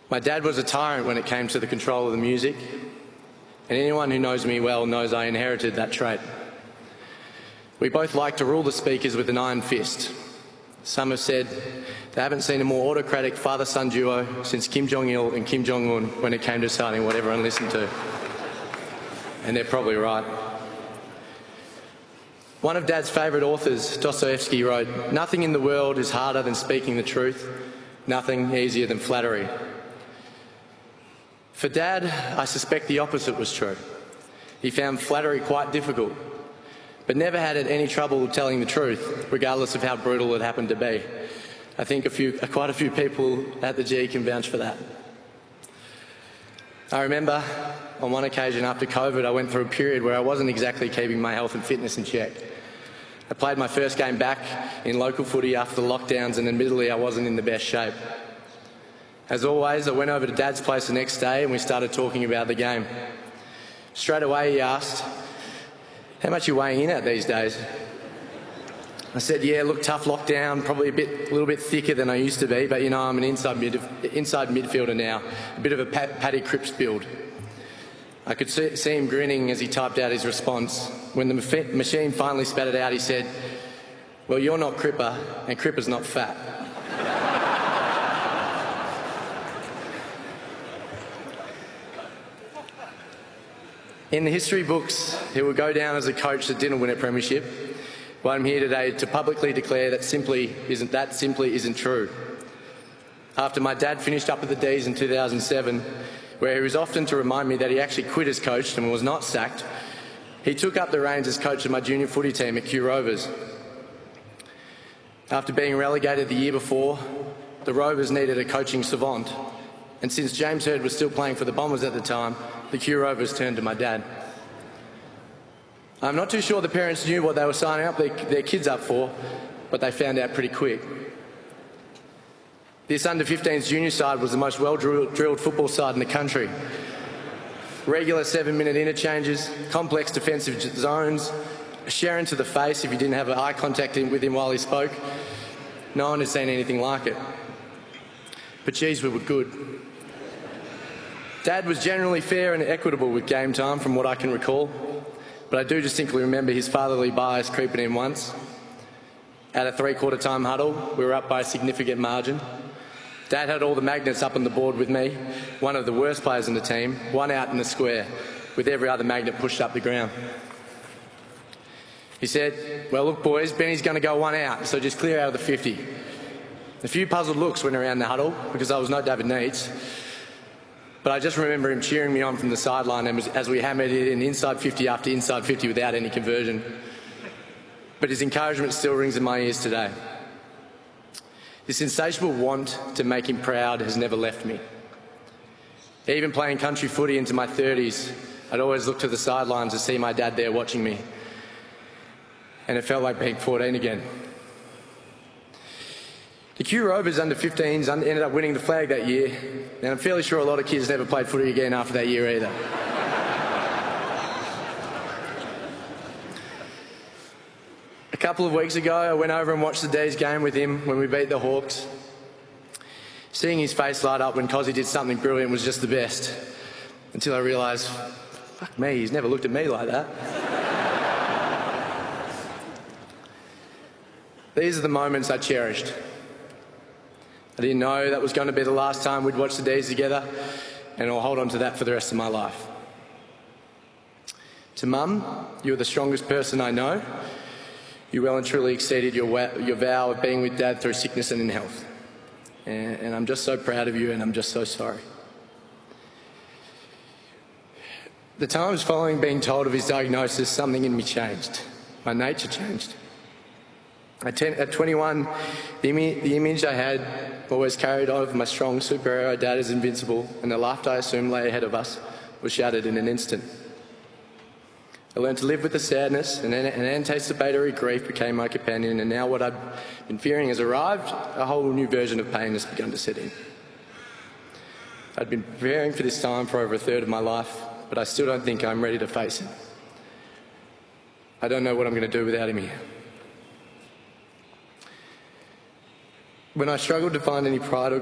My dad was a tyrant when it came to the control of the music, and anyone who knows me well knows I inherited that trait. We both like to rule the speakers with an iron fist. Some have said they haven't seen a more autocratic father-son duo since Kim Jong-il and Kim Jong-un when it came to deciding what everyone listened to. And they're probably right. One of Dad's favourite authors, Dostoevsky, wrote, "Nothing in the world is harder than speaking the truth, nothing easier than flattery." For Dad, I suspect the opposite was true. He found flattery quite difficult, but never had any trouble telling the truth, regardless of how brutal it happened to be. I think quite a few people at the G can vouch for that. I remember on one occasion after COVID, I went through a period where I wasn't exactly keeping my health and fitness in check. I played my first game back in local footy after the lockdowns, and admittedly I wasn't in the best shape. As always, I went over to Dad's place the next day and we started talking about the game. Straight away he asked, "How much are you weighing in at these days?" I said, "Yeah, look, tough lockdown, probably a little bit thicker than I used to be, but you know, I'm an inside midfielder now, a bit of a Paddy Cripps build." I could see him grinning as he typed out his response. When the machine finally spat it out, he said, "Well, you're not Cripper, and Cripper's not fat." In the history books, he will go down as a coach that didn't win a premiership, but I'm here today to publicly declare that simply isn't true. After my dad finished up at the D's in 2007, where he was often to remind me that he actually quit as coach and was not sacked, he took up the reins as coach of my junior footy team at Kew Rovers. After being relegated the year before, the Rovers needed a coaching savant, and since James Hird was still playing for the Bombers at the time, the Kew Rovers turned to my dad. I'm not too sure the parents knew what they were signing up their kids up for, but they found out pretty quick. This under-15s junior side was the most well-drilled football side in the country. Regular 7-minute interchanges, complex defensive zones, a share into the face if you didn't have eye contact with him while he spoke. No one had seen anything like it. But geez, we were good. Dad was generally fair and equitable with game time from what I can recall, but I do distinctly remember his fatherly bias creeping in once. At a three-quarter time huddle, we were up by a significant margin. Dad had all the magnets up on the board with me, one of the worst players in the team, one out in the square, with every other magnet pushed up the ground. He said, "Well, look boys, Benny's going to go one out, so just clear out of the 50. A few puzzled looks went around the huddle because I was not David Neitz, but I just remember him cheering me on from the sideline as we hammered it in inside 50 after inside 50 without any conversion. But his encouragement still rings in my ears today. This insatiable want to make him proud has never left me. Even playing country footy into my 30s, I'd always look to the sidelines to see my dad there watching me, and it felt like being 14 again. The Kew Rovers under-15s ended up winning the flag that year, and I'm fairly sure a lot of kids never played footy again after that year either. A couple of weeks ago, I went over and watched the D's game with him when we beat the Hawks. Seeing his face light up when Cozzy did something brilliant was just the best, until I realised, fuck me, he's never looked at me like that. These are the moments I cherished. I didn't know that was going to be the last time we'd watch the D's together, and I'll hold on to that for the rest of my life. To Mum, you're the strongest person I know. You well and truly exceeded your vow of being with Dad through sickness and in health. And I'm just so proud of you, and I'm just so sorry. The times following being told of his diagnosis, something in me changed. My nature changed. At 21, the image I had always carried of my strong superhero dad as invincible, and the life I assumed lay ahead of us was shattered in an instant. I learned to live with the sadness, and anticipatory grief became my companion, and now what I've been fearing has arrived. A whole new version of pain has begun to set in. I'd been preparing for this time for over a third of my life, but I still don't think I'm ready to face it. I don't know what I'm going to do without him here. When I struggled to find any pride or